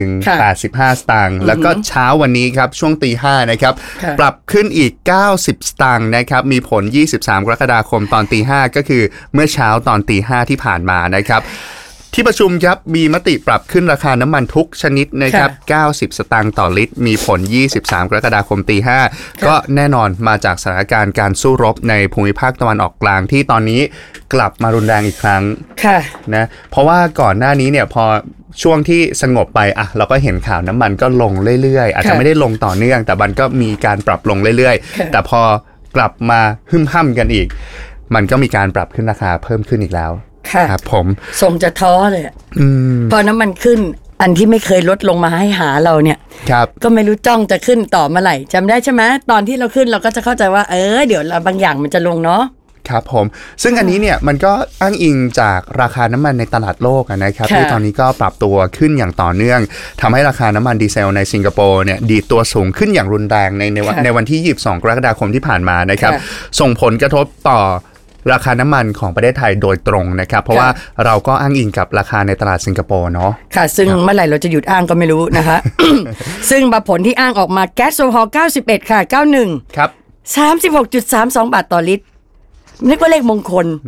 85 สตางค์แล้วก็เช้าวันนี้ครับช่วงตี 5นะครับปรับขึ้นอีก90สตางค์นะครับมีผล23กรกฎาคมตอนตี 5ก็คือเมื่อเช้าตอนตี 5ที่ผ่านมานะครับที่ประชุมครับมีมติปรับขึ้นราคาน้ำมันทุกชนิดนะครับ90สตางค์ต่อลิตรมีผล23กรกฎาคมตี 5ก็แน่นอนมาจากสถานการณ์การสู้รบในภูมิภาคตะวันออกกลางที่ตอนนี้กลับมารุนแรงอีกครั้งนะเพราะว่าก่อนหน้านี้เนี่ยพอช่วงที่สงบไปเราก็เห็นข่าวน้ำมันก็ลงเรื่อยๆอาจจะไม่ได้ลงต่อเนื่องแต่มันก็มีการปรับลงเรื่อยๆแต่พอกลับมาหึ่มห่ำกันอีกมันก็มีการปรับขึ้นราคาเพิ่มขึ้นอีกแล้วครับผมทรงจะท้อเลยพอน้ำมันขึ้นอันที่ไม่เคยลดลงมาให้หาเราเนี่ยก็ไม่รู้จ้องจะขึ้นต่อเมื่อไหร่จำได้ใช่ไหมตอนที่เราขึ้นเราก็จะเข้าใจว่าเดี๋ยวบางอย่างมันจะลงเนาะครับผมซึ่งอันนี้เนี่ยมันก็อ้างอิงจากราคาน้ำมันในตลาดโลกนะครับที่ตอนนี้ก็ปรับตัวขึ้นอย่างต่อเนื่องทำให้ราคาน้ำมันดีเซลในสิงคโปร์เนี่ยดีดตัวสูงขึ้นอย่างรุนแรงในวันที่22กรกฎาคมที่ผ่านมานะครับส่งผลกระทบต่อราคาน้ำมันของประเทศไทยโดยตรงนะครับเพราะว่าเราก็อ้างอิงกับราคาในตลาดสิงคโปร์เนาะค่ะซึ่งเมื่อไหร่เราจะหยุดอ้างก็ไม่รู้นะคะ ซึ่งผลที่อ้างออกมาแก๊สโซฮอล์91ค่ะ91 ครับ 36.32 บาทต่อลิตรนี่ก็เลขมงคล